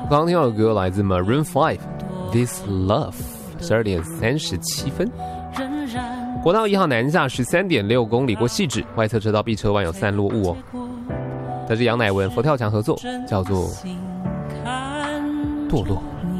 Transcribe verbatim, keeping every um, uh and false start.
我刚刚听到的歌来自 Maroon 五 This Love， 十二点三十七分。国道一号南下十三点六公里过汐止，外侧车道 B 车弯有散落物哦。这是杨乃文佛跳墙合作，叫做堕落。